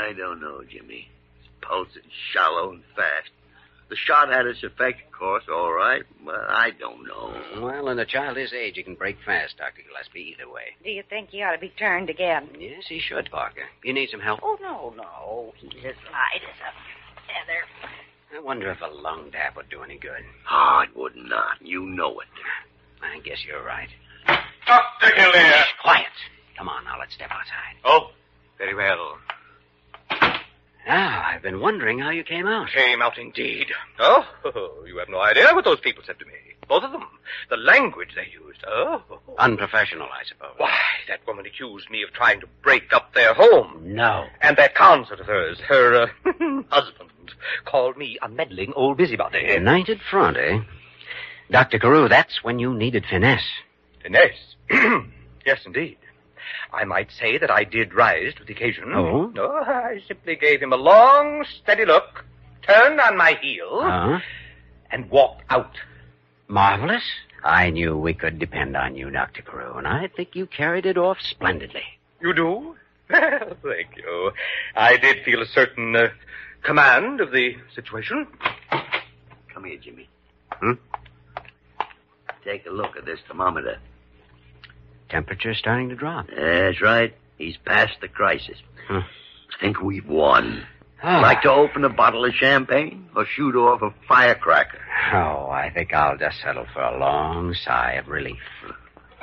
I don't know, Jimmy. His pulse is shallow and fast. The shot had its effect, of course, all right, but I don't know. Well, in a child his age, he can break fast, Dr. Gillespie, either way. Do you think he ought to be turned again? Yes, he should, Parker. You need some help? Oh, no. He's as light as a feather. I wonder if a lung tap would do any good. Oh, it would not. You know it. I guess you're right. Dr. Hillier! Shh, quiet. Come on, now let's step outside. Oh, very well. Now, I've been wondering how you came out. Came out indeed. Oh, you have no idea what those people said to me. Both of them. The language they used. Oh. Unprofessional, I suppose. Why, that woman accused me of trying to break up their home. No. And that concert of hers, her husband, called me a meddling old busybody. United front, eh? Dr. Carew, that's when you needed finesse. Finesse? Yes, indeed. I might say that I did rise to the occasion. Oh? No, I simply gave him a long, steady look, turned on my heel, and walked out. Marvelous. I knew we could depend on you, Dr. Carew, and I think you carried it off splendidly. You do? Well, thank you. I did feel a certain command of the situation. Come here, Jimmy. Hmm? Take a look at this thermometer. Temperature's starting to drop. That's right. He's past the crisis. Huh. I think we've won. Ah. Like to open a bottle of champagne or shoot off a firecracker? Oh, I think I'll just settle for a long sigh of relief.